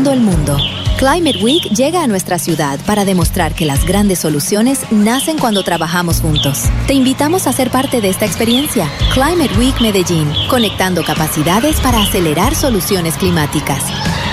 conectando el mundo. Climate Week llega a nuestra ciudad para demostrar que las grandes soluciones nacen cuando trabajamos juntos. Te invitamos a ser parte de esta experiencia. Climate Week Medellín, conectando capacidades para acelerar soluciones climáticas.